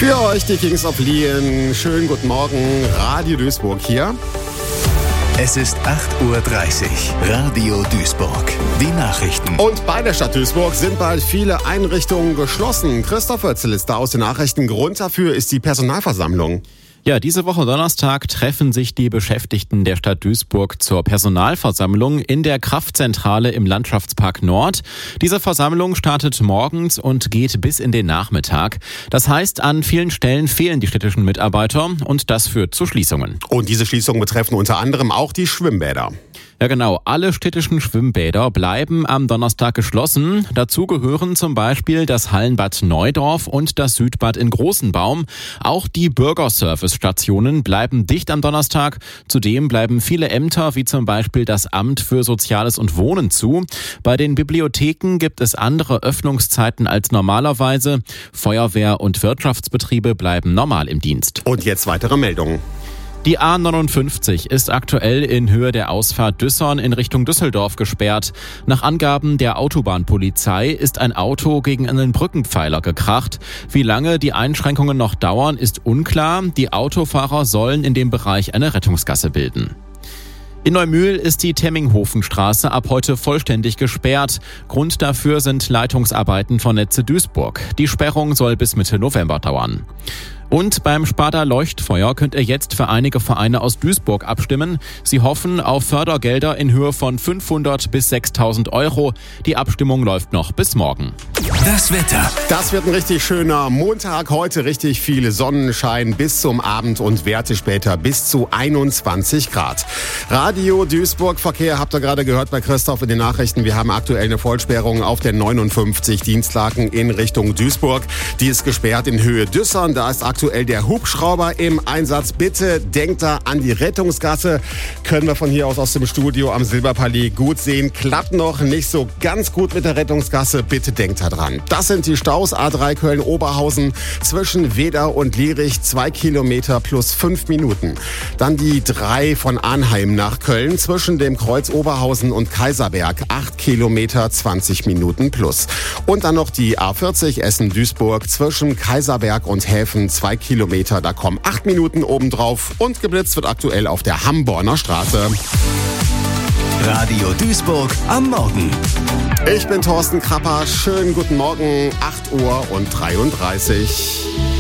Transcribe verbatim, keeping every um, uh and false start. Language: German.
Für euch die Kings of Leon. Schönen guten Morgen, Radio Duisburg hier. Es ist acht Uhr dreißig. Radio Duisburg. Die Nachrichten. Und bei der Stadt Duisburg sind bald viele Einrichtungen geschlossen. Christoph Oetzel ist da aus den Nachrichten. Grund dafür ist die Personalversammlung. Ja, diese Woche Donnerstag treffen sich die Beschäftigten der Stadt Duisburg zur Personalversammlung in der Kraftzentrale im Landschaftspark Nord. Diese Versammlung startet morgens und geht bis in den Nachmittag. Das heißt, an vielen Stellen fehlen die städtischen Mitarbeiter und das führt zu Schließungen. Und diese Schließungen betreffen unter anderem auch die Schwimmbäder. Ja genau, alle städtischen Schwimmbäder bleiben am Donnerstag geschlossen. Dazu gehören zum Beispiel das Hallenbad Neudorf und das Südbad in Großenbaum. Auch die Bürgerservice-Stationen bleiben dicht am Donnerstag. Zudem bleiben viele Ämter, wie zum Beispiel das Amt für Soziales und Wohnen, zu. Bei den Bibliotheken gibt es andere Öffnungszeiten als normalerweise. Feuerwehr- und Wirtschaftsbetriebe bleiben normal im Dienst. Und jetzt weitere Meldungen. Die A neunundfünfzig ist aktuell in Höhe der Ausfahrt Düssern in Richtung Düsseldorf gesperrt. Nach Angaben der Autobahnpolizei ist ein Auto gegen einen Brückenpfeiler gekracht. Wie lange die Einschränkungen noch dauern, ist unklar. Die Autofahrer sollen in dem Bereich eine Rettungsgasse bilden. In Neumühl ist die Temminghofenstraße ab heute vollständig gesperrt. Grund dafür sind Leitungsarbeiten von Netze Duisburg. Die Sperrung soll bis Mitte November dauern. Und beim Sparda Leuchtfeuer könnt ihr jetzt für einige Vereine aus Duisburg abstimmen. Sie hoffen auf Fördergelder in Höhe von fünfhundert bis sechstausend Euro. Die Abstimmung läuft noch bis morgen. Das Wetter. Das wird ein richtig schöner Montag. Heute richtig viel Sonnenschein bis zum Abend und Werte später bis zu einundzwanzig Grad. Radio Duisburg Verkehr habt ihr gerade gehört bei Christoph in den Nachrichten. Wir haben aktuell eine Vollsperrung auf der neunundfünfzig Dienstlaken in Richtung Duisburg. Die ist gesperrt in Höhe Düssern. Da ist aktuell Aktuell der Hubschrauber im Einsatz. Bitte denkt da an die Rettungsgasse. Können wir von hier aus aus dem Studio am Silberpalais gut sehen. Klappt noch nicht so ganz gut mit der Rettungsgasse. Bitte denkt da dran. Das sind die Staus A drei Köln-Oberhausen zwischen Wedau und Lierich. Zwei Kilometer plus fünf Minuten. Dann die drei von Arnheim nach Köln zwischen dem Kreuz Oberhausen und Kaiserberg. Acht Kilometer, zwanzig Minuten plus. Und dann noch die A vierzig Essen-Duisburg zwischen Kaiserberg und Häfen. Zwei Kilometer, da kommen acht Minuten obendrauf und geblitzt wird aktuell auf der Hamborner Straße. Radio Duisburg am Morgen. Ich bin Thorsten Krapper. Schönen guten Morgen, acht Uhr und dreiunddreißig.